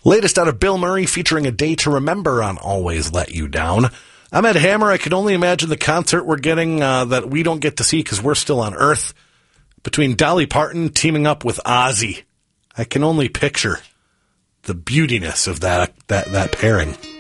Latest out of Bill Murray featuring A Day to Remember on Always Let You Down. I'm Ed Hammer. I can only imagine the concert we're getting that we don't get to see because we're still on Earth. Between Dolly Parton teaming up with Ozzy, I can only picture the beautiness of that pairing.